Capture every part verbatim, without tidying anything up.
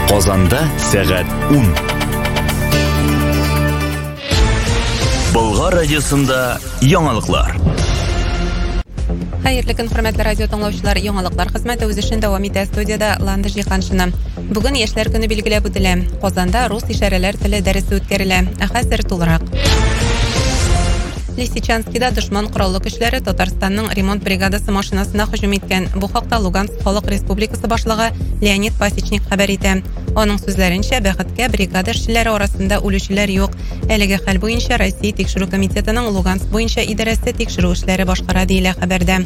Казанда сәгать ун. Болгар радиосында яңалыклар. Хәерле көн, хөрмәтле радио тыңлаучылар, яңалыклар хезмәте үз эшен дәвам итә. Студияда Ланда Җиһаншина. Бүген яшьләр көне билгеләп үтелә. Казанда рус ишарәләр теле дәресе үткәрелә. Ә хәзер тулырак. Лисичанскида дошман кораллы көчләре Татарстанның ремонт бригадасы машинасына һөҗүм иткән. Бу хакта Луганск Халык Республикасы башлыгы Леонид Пасечник хәбәр итә. Аның сүзләренчә, бәхеткә бригада эшчеләре арасында үлүчеләр юк. Әлеге хәл буенча Россия тикшерү комитетының Луганск буенча идарәсе тикшерү эшләре башкара диелә хәбәрдә.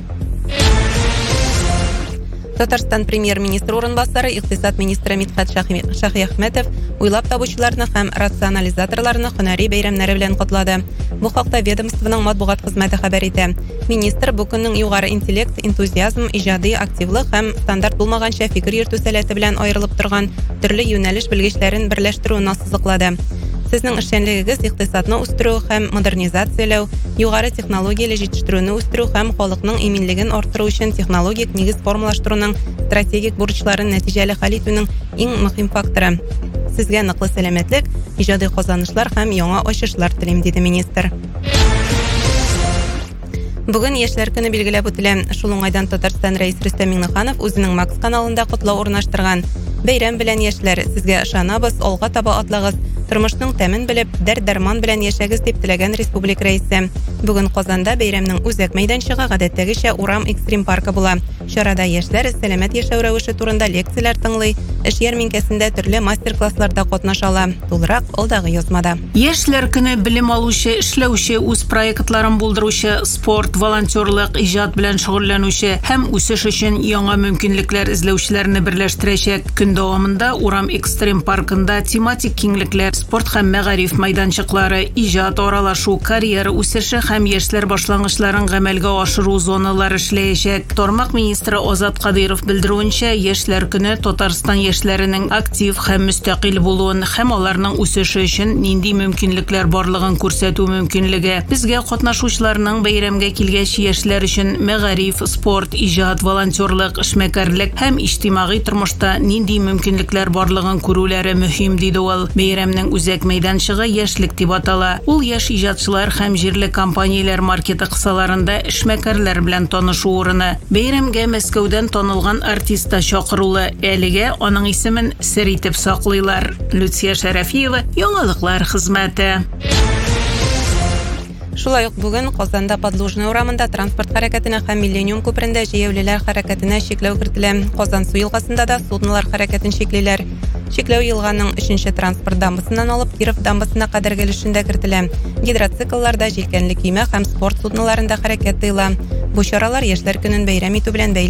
Татарстан премьер-министры урынбасары, икътисад министры Мидхәт Шаһиәхмәтов уйлап табучыларны һәм рационализаторларны һөнәри бәйрәмнәре белән котлады. Бу хакта ведомствоның матбугат хезмәте хәбәр итә. Министр бу көннең югары интеллект, энтузиазм, иҗади активлык һәм стандарт булмаганча фикер йөртү сәләте белән аерылып торган төрле юнәлеш белгечләрен берләштерүен ассызыклады. Сезнең эшчәнлегегез икътисадны үстерү һәм модернизацияләү, югары технологияле җитештерүне үстерү һәм халыкның иминлеген арттыру өчен технологик нигез формалаштыруның стратегик бурычларын нәтиҗәле хәл итүнең иң мөһим факторы. Сезгә ныклы сәламәтлек, иҗади казанышлар һәм яңа ачышлар телим, диде министр. Бүген яшьләр көне билгеләп үтелә. Шул уңайдан Татарстан рәис Рөстәм Миңнеханов үзенең Макс каналында котлау урнаштырган. Бәйрәм белән яшьләр, сезгә ышанабыз, алга таба атлагыз. Тормышның тәмен белеп, дәрт-дарман белән яшәгез дип теләгән республика рәисе. Бүген Казанда бәйрәмнең үзәк мәйданчыгы гадәттәгечә Урам экстрим паркы була. Чарада яшьләр сәламәт яшәү рәвеше турында лекцияләр тыңлый, эш ярминкәсендә төрле мастер-классларда катнашалар. Тулырак алдагы язмада. Яшьләр көне белем алучы, эшләүче, үз проектларын булдыручы, спорт, волонтерлык, иҗат белән шөгыльләнүче һәм үсеш өчен яңа мөмкинлекләр эзләүчеләрне берләштерәчәк. Көн дәвамында Урам экстрим паркында тематик киңлекләр, спорт һәм мәгариф мәйданчыклары, иҗат, аралашу, карьера үсеше һәм яшьләр башлангычларын гамәлгә ашыру зоналары эшләячәк. Тармак министры Азат Кадыров белдерүенчә, яшьләр көне Татарстан яшьләренең актив һәм мөстәкыйль булуын һәм аларның үсеше өчен нинди мөмкинлекләр барлыгын күрсәтү мөмкинлеге. Безгә катнашучыларның бәйрәмгә килгәч яшьләр өчен мәгариф, спорт, иҗат, волонтерлык, эшмәкәрлек һәм иҗтимагый тормышта нинди мөмкинлекләр барлыгын күрүләре мөһим, диде ул. Бәйрәмнең үзәк мәйданчыгы яшьлек дип атала. Ул яшь иҗатчылар һәм җирле компанияләр маркеты кысаларында эшмәкәрләр белән танышу урыны. Бәйрәмгә Мәскәүдән танылган артист та чакырылды. Әлегә аның исемен сер итеп саклыйлар. Люция Шәрәфиева, яңалыклар хезмәте. Шулай ук бүген Казанда Подлужный урамында транспорт хәрәкәтенә һәм Миллениум күперендә җәяүлеләр хәрәкәтенә чикләү кертелә. Казан су елгасында да суднолар хәрәкәтен чиклиләр. Чикләү елганың өченче транспорт дамбасыннан алып Киров дамбасына кадәр өлешендә кертелә. Гидроциклларда, җилкәнле киемә һәм спорт судноларында хәрәкәт тыела. Бу чаралар яшьләр көнен бәйрәм итү белән бәйле.